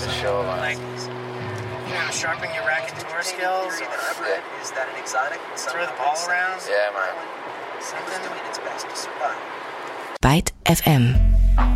the show. Like, sharpen your raconteur skills, or is that an exotic throw the ball around. Yeah, man. Something. Doing its best to survive. Byte FM.